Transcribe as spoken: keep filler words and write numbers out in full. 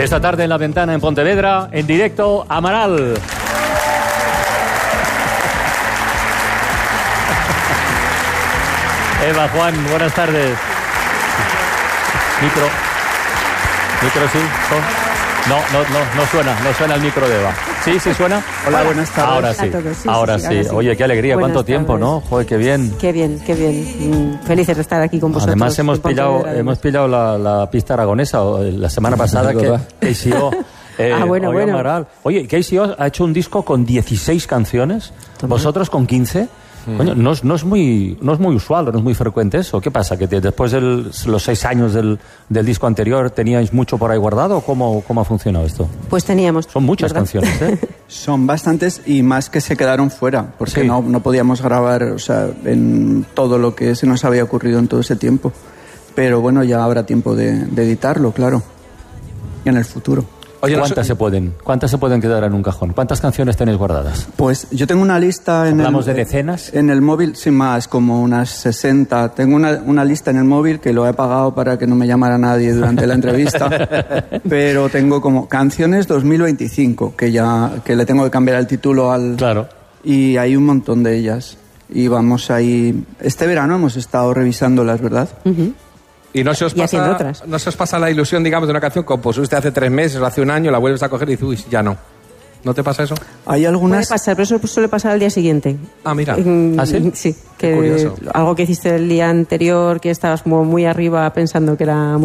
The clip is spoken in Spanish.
Esta tarde en La Ventana en Pontevedra, en directo, Amaral. Eva, Juan, buenas tardes. Micro. Micro, sí. No, no, no, no suena, no suena el micro de Eva. ¿Sí, sí suena? Hola, buenas tardes. Ahora sí, todos, sí, ahora sí, sí. ahora sí. Oye, qué alegría, Buenas cuánto tiempo, tardes. ¿no? Joder, qué bien. Qué bien, qué bien. Mm, Felices de estar aquí con vosotros. Además hemos en Pontevedra, pillado, además. hemos pillado la, la pista aragonesa o, eh, la semana pasada que K C O. Eh, Ah, bueno, hoy bueno. Amaral. Oye, K C O ha hecho un disco con dieciséis canciones, Toma. vosotros con quince. Coño, no es, no, es muy, no es muy usual, no es muy frecuente eso. ¿Qué pasa? ¿Que te- después de los seis años del, del disco anterior teníais mucho por ahí guardado? ¿O cómo, cómo ha funcionado esto? Pues teníamos. Son muchas ¿verdad? canciones, ¿eh? Son bastantes y más que se quedaron fuera, porque Sí. no, no podíamos grabar, o sea, en todo lo que se nos había ocurrido en todo ese tiempo. Pero bueno, ya habrá tiempo de, de editarlo, claro. Y en el futuro. Oye, no ¿Cuántas sé- se pueden? ¿Cuántas se pueden quedar en un cajón? ¿Cuántas canciones tenéis guardadas? Pues yo tengo una lista en ¿Hablamos el, de decenas? En el móvil, sin más, como unas sesenta. Tengo una, una lista en el móvil que lo he apagado para que no me llamara nadie durante la entrevista. Pero tengo como canciones dos mil veinticinco, que ya que le tengo que cambiar el título al... Claro. Y hay un montón de ellas. Y vamos ahí... Este verano hemos estado revisándolas, ¿verdad? Ujú. Y no se os Y haciendo pasa, otras. no se os pasa la ilusión, digamos, de una canción que compusiste hace tres meses o hace un año, la vuelves a coger y dices, uy, ya no. ¿No te pasa eso? Hay Puede algunas... pasar, pero eso suele pasar al día siguiente. Ah, mira. Mm, ¿Ah, sí? Sí, Qué que curioso. algo que hiciste el día anterior, que estabas como muy arriba pensando que era